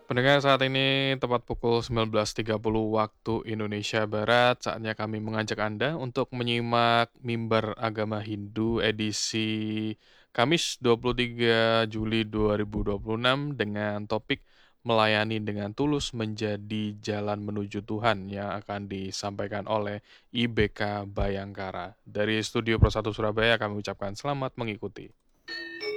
Pendengar saat ini tepat pukul 19.30 waktu Indonesia Barat, saatnya kami mengajak Anda untuk menyimak Mimbar Agama Hindu edisi Kamis 23 Juli 2026 dengan topik Melayani dengan Tulus Menjadi Jalan Menuju Tuhan yang akan disampaikan oleh IBK Bayangkara. Dari Studio Persatu Surabaya kami ucapkan selamat mengikuti.